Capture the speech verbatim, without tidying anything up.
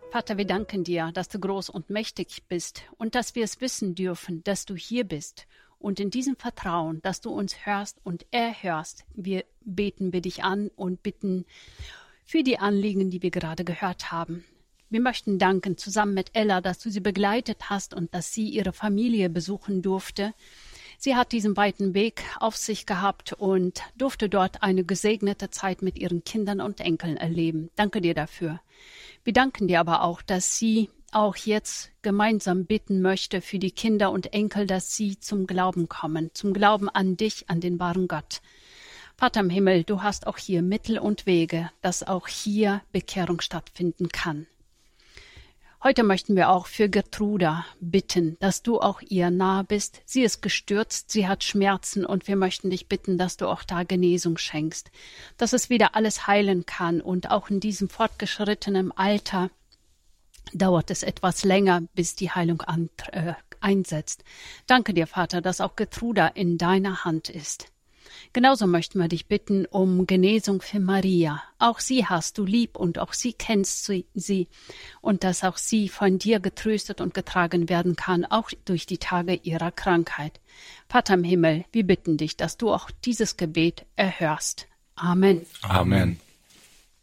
Vater, wir danken dir, dass du groß und mächtig bist und dass wir es wissen dürfen, dass du hier bist. Und in diesem Vertrauen, dass du uns hörst und erhörst, wir beten wir dich an und bitten für die Anliegen, die wir gerade gehört haben. Wir möchten danken zusammen mit Ella, dass du sie begleitet hast und dass sie ihre Familie besuchen durfte. Sie hat diesen weiten Weg auf sich gehabt und durfte dort eine gesegnete Zeit mit ihren Kindern und Enkeln erleben. Danke dir dafür. Wir danken dir aber auch, dass sie auch jetzt gemeinsam bitten möchte für die Kinder und Enkel, dass sie zum Glauben kommen, zum Glauben an dich, an den wahren Gott. Vater im Himmel, du hast auch hier Mittel und Wege, dass auch hier Bekehrung stattfinden kann. Heute möchten wir auch für Gertruda bitten, dass du auch ihr nahe bist. Sie ist gestürzt, sie hat Schmerzen und wir möchten dich bitten, dass du auch da Genesung schenkst, dass es wieder alles heilen kann und auch in diesem fortgeschrittenen Alter dauert es etwas länger, bis die Heilung an, äh, einsetzt. Danke dir, Vater, dass auch Gertruda in deiner Hand ist. Genauso möchten wir dich bitten um Genesung für Maria. Auch sie hast du lieb und auch sie kennst sie und dass auch sie von dir getröstet und getragen werden kann, auch durch die Tage ihrer Krankheit. Vater im Himmel, wir bitten dich, dass du auch dieses Gebet erhörst. Amen. Amen.